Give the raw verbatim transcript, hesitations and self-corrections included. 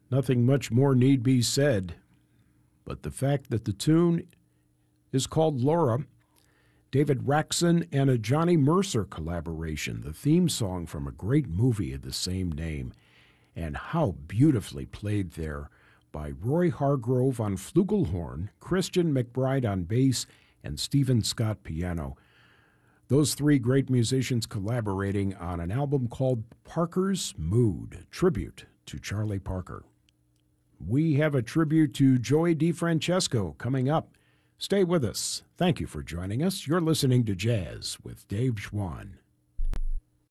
Nothing much more need be said, but the fact that the tune is called Laura, David Raxon and a Johnny Mercer collaboration, the theme song from a great movie of the same name, and how beautifully played there by Roy Hargrove on flugelhorn, Christian McBride on bass, and Stephen Scott piano. Those three great musicians collaborating on an album called Parker's Mood, tribute to Charlie Parker. We have a tribute to Joey DeFrancesco coming up. Stay with us. Thank you for joining us. You're listening to Jazz with Dave Schwann.